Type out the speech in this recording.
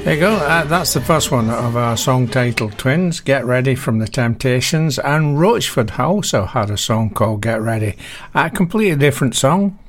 There you go. That's the first one of our song titled Twins, Get Ready from the Temptations, and Roachford also had a song called Get Ready. A completely different song,